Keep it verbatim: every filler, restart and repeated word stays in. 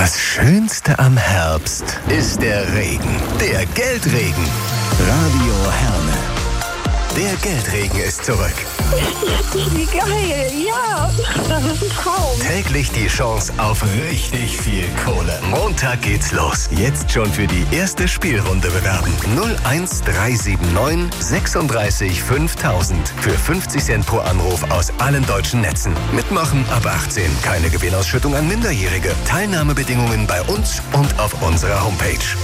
Das Schönste am Herbst ist der Regen. Der Geldregen. Radio Herne. Der Geldregen ist zurück. Wie geil, ja, das ist ein Traum. Täglich die Chance auf richtig viel Kohle. Montag geht's los. Jetzt schon für die erste Spielrunde bewerben. null eins drei sieben neun sechsunddreißig fünftausend. Für fünfzig Cent pro Anruf aus allen deutschen Netzen. Mitmachen ab achtzehn. Keine Gewinnausschüttung an Minderjährige. Teilnahmebedingungen bei uns und auf unserer Homepage.